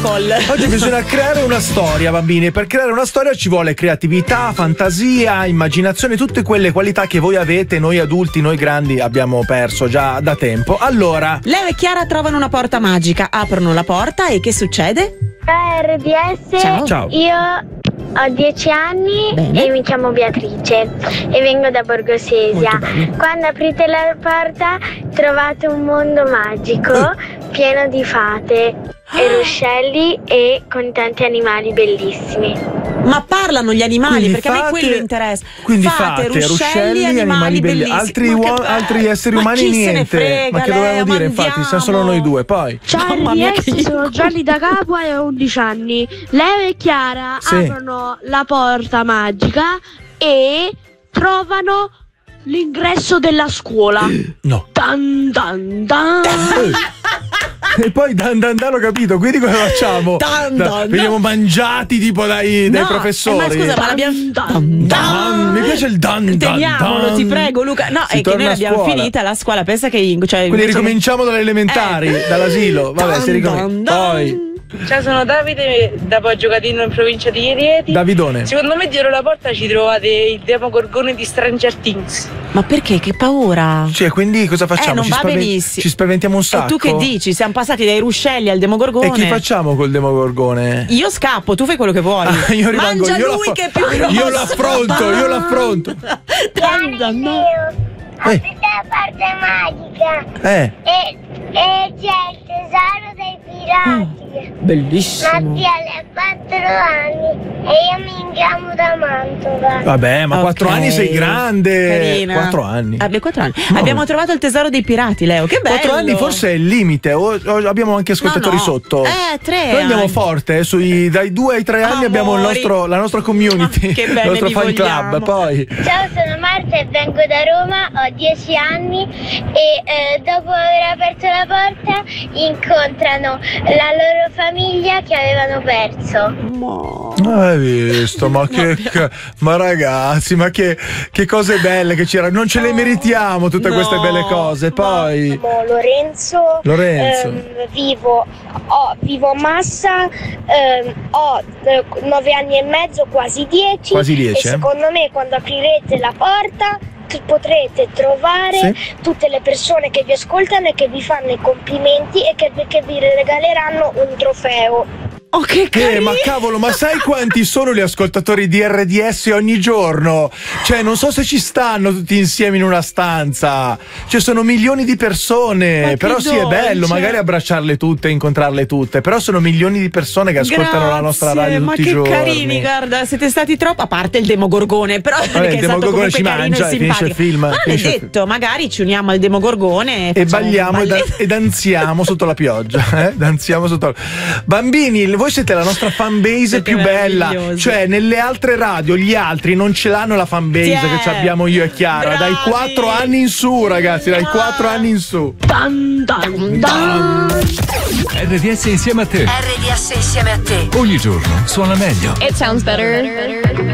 Michael. Oggi bisogna creare una storia, bambini. Per creare una storia ci vuole creatività, fantasia, immaginazione, tutte quelle qualità che voi avete, noi adulti, noi grandi abbiamo perso già da tempo. Allora, Leo e Chiara trovano una porta magica, aprono la porta e che succede? RDS. Ciao. Io ho 10 anni. Bene. E mi chiamo Beatrice e vengo da Borgosesia. Molto bene. Quando aprite la porta trovate un mondo magico pieno di fate e ruscelli e con tanti animali bellissimi. Ma parlano gli animali, quindi perché a me fate- quello interessa. Quindi fate, ruscelli, animali bellissimi. Altri, Ma che altri bello. esseri Ma umani chi se ne niente. frega, Ma che dovevamo Leo, dire, ma infatti, siamo andiamo. solo noi due, poi. Ciao Mamma mia, che RDS, sono Gianni da Capua e ho 11 anni. Leo e Chiara Sì. aprono la porta magica e trovano l'ingresso della scuola. No. Dan dan dan. E poi dan ho capito, quindi cosa facciamo? Veniamo mangiati tipo dai No, professori. ma scusa, ma l'abbiamo Mi piace il dan. Teniamolo, ti prego, Luca. No, Si è che torna noi a l'abbiamo scuola. finita la scuola. Pensa che cioè, Quindi invece- ricominciamo dalle elementari, dall'asilo. Vabbè, si ricomincia. Poi Ciao, sono Davide da Poggio Catino in provincia di Rieti. Davidone. Secondo me dietro la porta ci trovate il Demogorgone di Stranger Things. Ma perché? Che paura. Cioè, quindi cosa facciamo? non va benissimo. Ci spaventiamo un E sacco. tu che dici? Siamo passati dai ruscelli al Demogorgone. E che facciamo col Demogorgone? Io scappo, tu fai quello che vuoi. Io rimango, Mangia io lui la che è più grosso. Io l'affronto. Aprite la porta magica e c'è il tesoro dei pirati. Bellissimo. Mattia ha 4 anni e io mi chiamo da Mantova. Vabbè, ma 4 Ok. anni sei grande. Carina. 4 anni. Abbia 4 anni. No. Abbiamo trovato il tesoro dei pirati, Leo. Che bello. 4 anni forse è il limite. O abbiamo anche ascoltatori No. sotto. 3 Noi andiamo anni. forte, dai 2 ai 3 anni abbiamo la nostra community, Ma che il bene, nostro vi fan vogliamo. club. Poi Ciao, sono Marta e vengo da Roma, ho 10 anni e dopo aver aperto la porta incontrano la loro famiglia che avevano perso. hai visto? Ma ragazzi, ma che cose belle che c'erano. Non ce le meritiamo tutte No. queste belle cose. Poi Mi chiamo Lorenzo. Vivo a Massa, ho 9 anni e mezzo, quasi 10. Quasi 10, E secondo me quando aprirete la porta potrete trovare tutte le persone che vi ascoltano e che vi fanno i complimenti e che vi regaleranno un trofeo. Oh, che carino. ma cavolo, ma sai quanti sono gli ascoltatori di RDS ogni giorno? Cioè, non so se ci stanno tutti insieme in una stanza. Cioè, sono milioni di persone. Ma che Però sì, è bello, dolce. magari abbracciarle tutte, incontrarle tutte. Però sono milioni di persone che ascoltano la nostra radio ma tutti i che giorni. carini, guarda, siete stati troppo. A parte il Demogorgone, però Vabbè, perché il è stato Demogorgone comunque ci carino mangia e e finisce il simpatico. film, Ma non è finisce il detto, magari ci uniamo al Demogorgone E facciamo balliamo un e danziamo sotto la pioggia. Danziamo sotto. Bambini, voi siete la nostra fanbase Siete più bella. meravigliosi. Cioè, nelle altre radio, gli altri non ce l'hanno la fanbase Sì, che abbiamo io e Chiara. bravi. Dai 4 anni in su, ragazzi, dai 4 anni in su. Dan dan dan. RDS insieme a te. RDS insieme a te. Ogni giorno suona meglio. It sounds better.